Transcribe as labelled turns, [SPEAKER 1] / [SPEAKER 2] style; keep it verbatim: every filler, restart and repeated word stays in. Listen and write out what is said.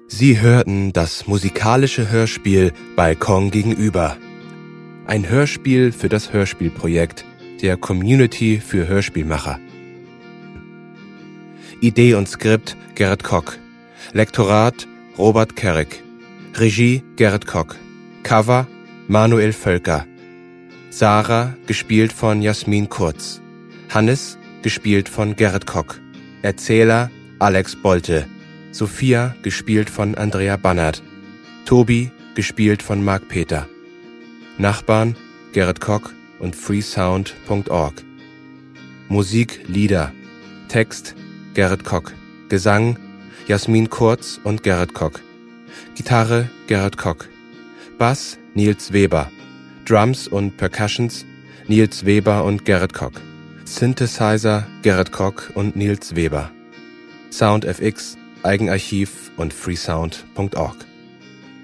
[SPEAKER 1] Sie hörten das musikalische Hörspiel Balkon gegenüber. Ein Hörspiel für das Hörspielprojekt der Community für Hörspielmacher. Idee und Skript Gerrit Kock. Lektorat Robert Kerrick. Regie Gerrit Kock. Cover Manuel Völker. Sarah, gespielt von Jasmin Kurz. Hannes, gespielt von Gerrit Kock. Erzähler Alex Bolte. Sophia, gespielt von Andrea Bannert. Tobi, gespielt von Marc Peter. Nachbarn Gerrit Kock und freesound punkt org. Musik, Lieder. Text Gerrit Kock. Gesang Jasmin Kurz und Gerrit Kock. Gitarre Gerrit Kock. Bass Nils Weber. Drums und Percussions Nils Weber und Gerrit Kock. Synthesizer Gerrit Kock und Nils Weber. Sound F X, Eigenarchiv und freesound punkt org.